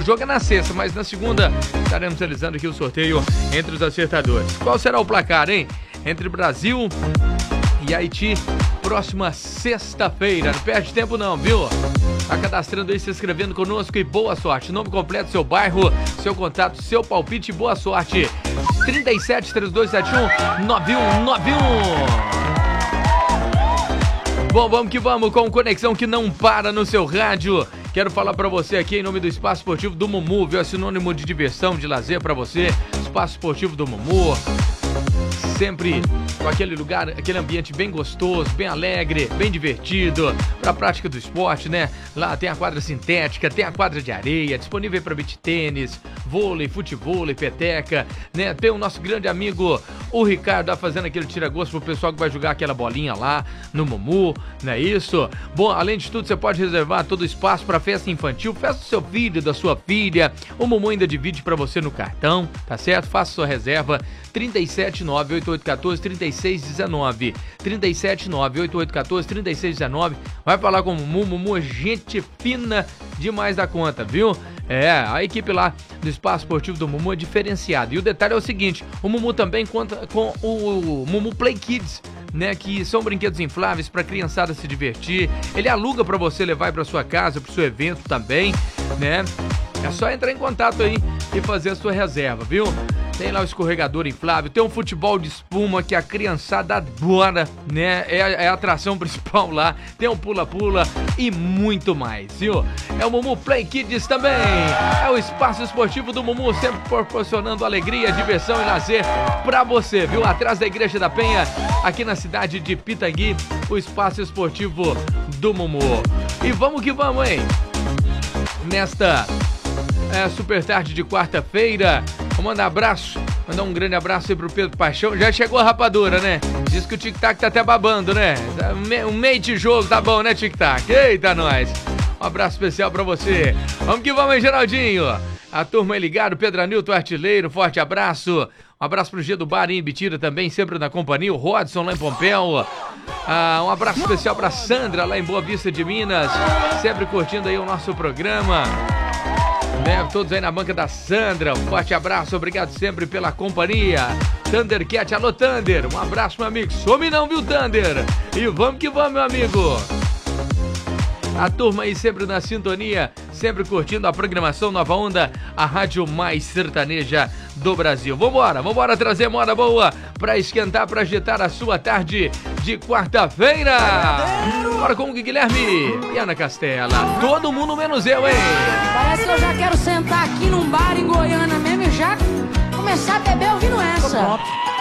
jogo é na sexta, mas na segunda estaremos realizando aqui o sorteio entre os acertadores. Qual será o placar, hein? Entre Brasil e Haiti, próxima sexta-feira. Não perde tempo não, viu? Tá cadastrando aí, se inscrevendo conosco e boa sorte. Nome completo, seu bairro, seu contato, seu palpite, boa sorte. 37 3271 9191. Bom, vamos que vamos com conexão que não para no seu rádio. Quero falar pra você aqui em nome do Espaço Esportivo do Mumu, viu? É sinônimo de diversão, de lazer pra você. Espaço Esportivo do Mumu. Sempre com aquele lugar, aquele ambiente bem gostoso, bem alegre, bem divertido para a prática do esporte, né? Lá tem a quadra sintética, tem a quadra de areia, disponível para beach tênis, vôlei, futevôlei, peteca, né? Tem o nosso grande amigo, o Ricardo, tá fazendo aquele tira-gosto pro pessoal que vai jogar aquela bolinha lá no Mumu, não é isso? Bom, além de tudo, você pode reservar todo o espaço para festa infantil, festa do seu filho, da sua filha. O Mumu ainda divide para você no cartão, tá certo? Faça sua reserva, 379-8814-3619. 379-8814-3619. Vai falar com o Mumu, gente fina demais da conta, viu? A equipe lá do Espaço Esportivo do Mumu é diferenciada. E o detalhe é o seguinte, o Mumu também conta com o Mumu Play Kids, né, que são brinquedos infláveis para a criançada se divertir. Ele aluga para você levar para sua casa, para o seu evento também, né? É só entrar em contato aí e fazer a sua reserva, viu? Tem lá o escorregador inflável, tem um futebol de espuma que a criançada adora, né? É a atração principal lá. Tem um pula-pula e muito mais, viu? É o Mumu Play Kids também. É o Espaço Esportivo do Mumu, sempre proporcionando alegria, diversão e lazer pra você, viu? Atrás da Igreja da Penha, aqui na cidade de Pitangui, o Espaço Esportivo do Mumu. E vamos que vamos, hein? Nesta super tarde de quarta-feira, vou mandar um grande abraço aí pro Pedro Paixão. Já chegou a rapadura, né? Diz que o Tic-Tac tá até babando, né? Um meio tijolo, tá bom, né, Tic-Tac? Eita, nós! Um abraço especial pra você. Vamos que vamos, hein, Geraldinho? A turma aí ligado, Pedro Anilton, artilheiro, forte abraço. Um abraço pro G do Bar em Bitira também, sempre na companhia. O Rodson lá em Pompéu. Um abraço especial pra Sandra lá em Boa Vista de Minas, sempre curtindo aí o nosso programa. Né, todos aí na banca da Sandra, um forte abraço, obrigado sempre pela companhia. Thundercat, alô Thunder, um abraço, meu amigo, some não, viu, Thunder? E vamos que vamos, meu amigo. A turma aí sempre na sintonia, sempre curtindo a programação Nova Onda, a rádio mais sertaneja do Brasil. Vambora trazer moda boa pra esquentar, pra agitar a sua tarde de quarta-feira. Bora com o Guilherme e Ana Castela. Todo mundo menos eu, hein? Parece que eu já quero sentar aqui num bar em Goiânia mesmo e já começar a beber ouvindo essa.